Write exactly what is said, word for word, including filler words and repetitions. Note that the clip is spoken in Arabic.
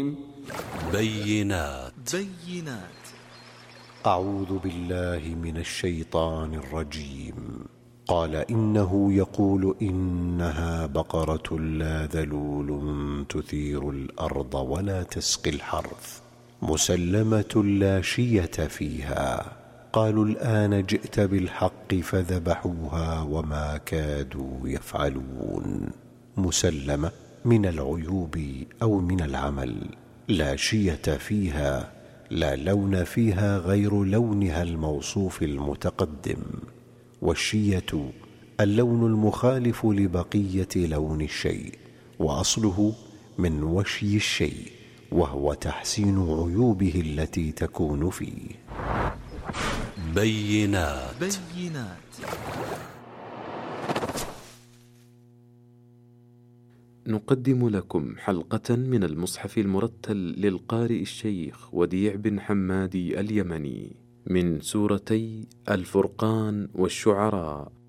بينات بينات أعوذ بالله من الشيطان الرجيم. قال إنه يقول إنها بقرة لا ذلول تثير الأرض ولا تسقي الحرث مسلمة لا شية فيها. قالوا الآن جئت بالحق فذبحوها وما كادوا يفعلون. مسلمة من العيوب أو من العمل. لا شية فيها لا لون فيها غير لونها الموصوف المتقدم، والشية اللون المخالف لبقية لون الشيء، وأصله من وشي الشيء وهو تحسين عيوبه التي تكون فيه. بينات بينات نقدم لكم حلقة من المصحف المرتل للقارئ الشيخ وديع بن حمادي اليمني من سورتي الفرقان والشعراء.